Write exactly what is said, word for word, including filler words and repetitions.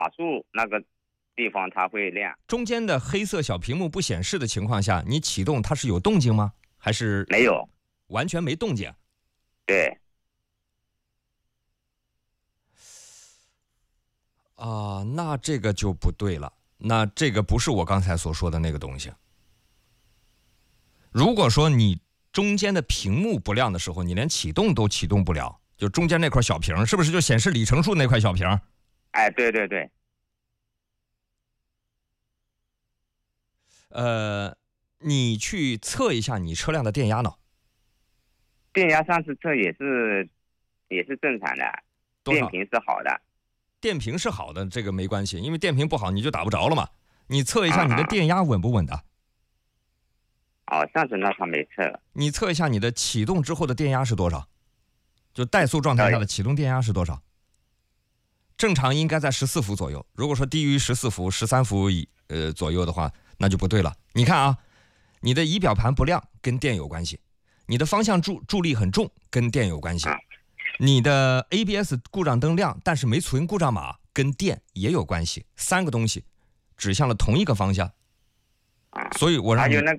速那个地方它会亮。 中间的黑色小屏幕不显示的情况下，你启动它是有动静吗？还是没有？ 完全没动静？ 对。 啊，那这个就不对了。那这个不是我刚才所说的那个东西。如果说你中间的屏幕不亮的时候，你连启动都启动不了，就中间那块小屏，是不是就显示里程数那块小屏？ 哎，对对对。 呃，你去测一下你车辆的电压呢？ 电压上次测也是也是正常的，电瓶是好的。 电瓶是好的，这个没关系，因为电瓶不好你就打不着了嘛。你测一下你的电压稳不稳的？ 哦，上次那他没测。 你测一下你的启动之后的电压是多少？就怠速状态下的启动电压是多少？正常应该在十四伏左右。如果说低于十四伏、十三伏以呃左右的话，那就不对了。你看啊，你的仪表盘不亮跟电有关系，你的方向助助力很重跟电有关系。你的 A B S 故障灯亮，但是没存故障码，跟电也有关系。三个东西指向了同一个方向，所以我让你还有那